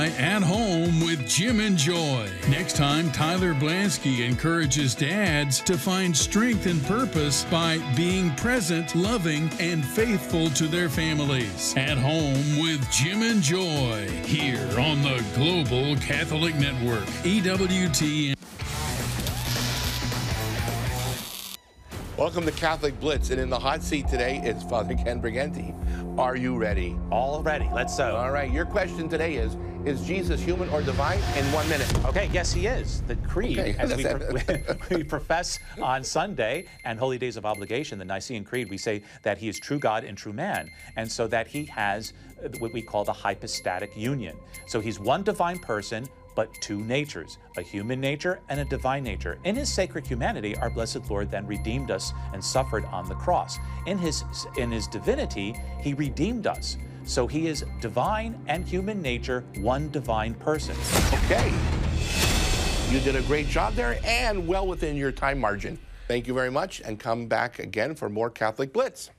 At Home with Jim and Joy. Next time, Tyler Blansky encourages dads to find strength and purpose by being present, loving, and faithful to their families. At Home with Jim and Joy, here on the Global Catholic Network, EWTN. Welcome to Catholic Blitz, and in the hot seat today is Father Ken Briganti. Are you ready? All ready. Let's go. All right. Your question today is Jesus human or divine? In 1 minute. Okay, yes, he is. The creed, Okay. as we profess on Sunday and Holy Days of Obligation, the Nicene Creed, we say that he is true God and true man, and so that he has what we call the hypostatic union. So he's one divine person, but two natures, a human nature and a divine nature. In his sacred humanity, our blessed Lord then redeemed us and suffered on the cross. In his divinity, he redeemed us. So he is divine and human nature, one divine person. Okay. You did a great job there and well within your time margin. Thank you very much, and come back again for more Catholic Blitz.